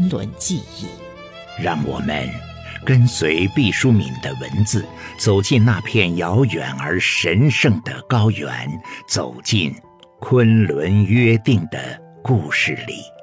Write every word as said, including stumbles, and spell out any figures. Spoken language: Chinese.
昆仑记忆。 让我们跟随毕淑敏的文字，走进那片遥远而神圣的高原，走进昆仑约定的故事里。